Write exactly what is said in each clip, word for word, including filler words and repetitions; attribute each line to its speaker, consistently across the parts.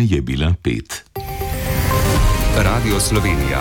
Speaker 1: je bila pet.
Speaker 2: Radio Slovenija.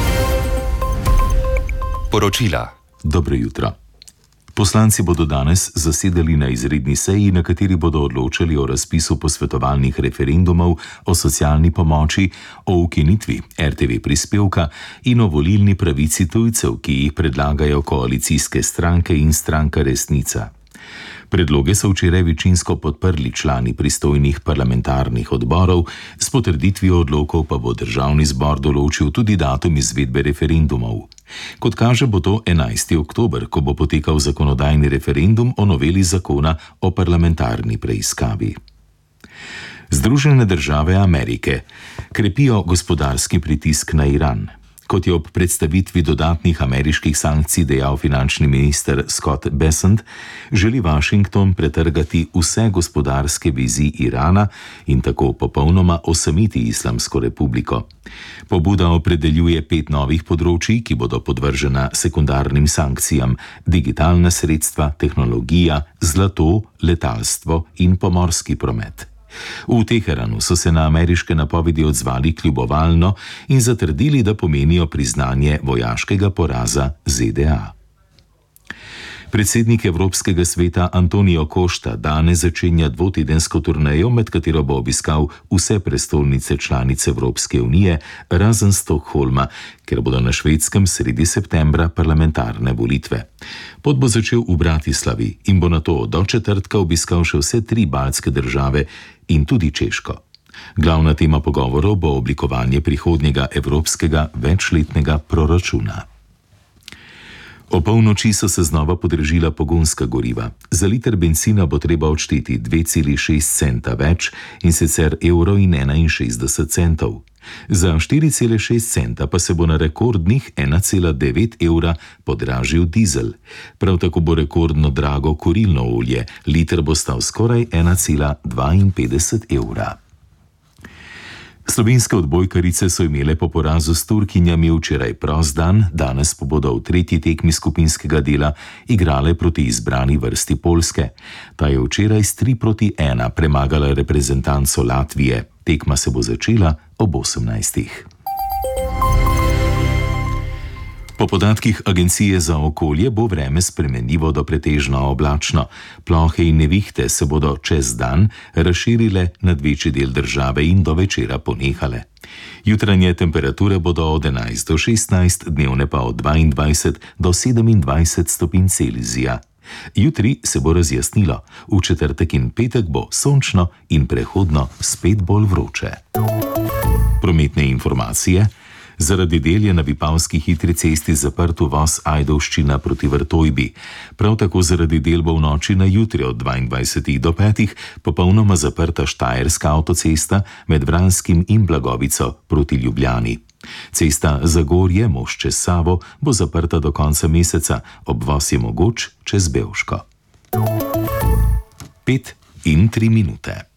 Speaker 2: Poročila.
Speaker 1: Dobro jutro. Poslanci bodo danes zasedali na izredni seji, na kateri bodo odločali o razpisu posvetovalnih referendumov o socialni pomoči, o ukinitvi er te ve prispevka in o volilni pravici tujcev, ki jih predlagajo koalicijske stranke in stranka Resnica. Predloge so včeraj večinsko podprli člani pristojnih parlamentarnih odborov, s potrditvijo odlokov pa bo državni zbor določil tudi datum izvedbe referendumov. Kot kaže, bo to enajsti oktober, ko bo potekal zakonodajni referendum o noveli zakona o parlamentarni preiskavi. Združene države Amerike krepijo gospodarski pritisk na Iran. Kot je ob predstavitvi dodatnih ameriških sankcij dejal finančni minister Scott Bessent, želi Washington pretrgati vse gospodarske vezi Irana in tako popolnoma osamiti Islamsko republiko. Pobuda opredeljuje pet novih področij, ki bodo podvržena sekundarnim sankcijam: digitalna sredstva, tehnologija, zlato, letalstvo in pomorski promet. V Teheranu so se na ameriške napovedi odzvali kljubovalno in zatrdili, da pomenijo priznanje vojaškega poraza ze de a. Predsednik Evropskega sveta Antonio Costa danes začenja dvotedensko turnejo, med katero bo obiskal vse prestolnice članic Evropske unije, razen Stockholma, ker bodo na Švedskem sredi septembra parlamentarne volitve. Pot bo začel v Bratislavi in bo nato do četrtka obiskal še vse tri baltske države in tudi Češko. Glavna tema pogovorov bo oblikovanje prihodnjega evropskega večletnega proračuna. O polnoči so se znova podražila pogonska goriva. Za liter bencina bo treba odšteti dve celi šest centa več, in sicer evro in enainšestdeset centov. Za štiri cele šest centa pa se bo na rekordnih ena cela devet evra podražil dizel. Prav tako bo rekordno drago kurilno olje, liter bo stal skoraj ena cela dvainpetdeset evra. Slovenske odbojkarice so imele po porazu s Turkinjami včeraj prost dan, danes pa bodo v tretji tekmi skupinskega dela igrale proti izbrani vrsti Poljske. Ta je včeraj s tri proti ena premagala reprezentanco Latvije. Tekma se bo začela ob osemnajstih. Po podatkih Agencije za okolje bo vreme spremenljivo do pretežno oblačno. Plohe in nevihte se bodo čez dan razširile nad večji del države in do večera ponehale. Jutranje temperature bodo od enajst do šestnajst, dnevne pa od dvaindvajset do sedemindvajset stopinj Celzija. Jutri se bo razjasnilo, v četrtek in petek bo sončno in prehodno spet bolj vroče. Prometne informacije. Zaradi del je na Vipavski hitri cesti zaprt uvoz Ajdovščina proti Vrtojbi. Prav tako zaradi del bo v noči na jutri od dvaindvajsetih do petih popolnoma zaprta Štajerska avtocesta med Vranskim in Blagovico proti Ljubljani. Cesta Zagorje, most čez Savo, bo zaprta do konca meseca, obvoz je mogoč čez Bevško. Pet in tri minute.